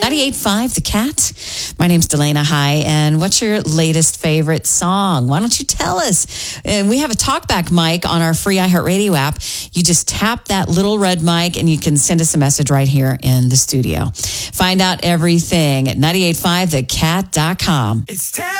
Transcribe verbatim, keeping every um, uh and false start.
ninety-eight point five The Cat. My name's Delana. Hi. And what's your latest favorite song? Why don't you tell us? And we have a talkback mic on our free iHeartRadio app. You just tap that little red mic and you can send us a message right here in the studio. Find out everything at ninety-eight point five the cat dot com. It's